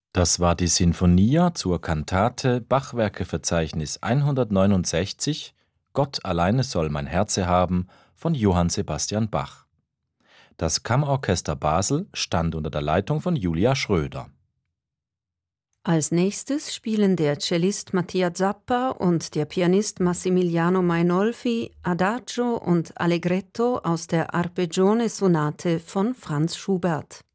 Das war die Sinfonia zur Kantate Bachwerkeverzeichnis 169 Gott alleine soll mein Herze haben von Johann Sebastian Bach. Das Kammerorchester Basel stand unter der Leitung von Julia Schröder. Als nächstes spielen der Cellist Mattia Zappa und der Pianist Massimiliano Mainolfi Adagio und Allegretto aus der Arpeggione-Sonate von Franz Schubert.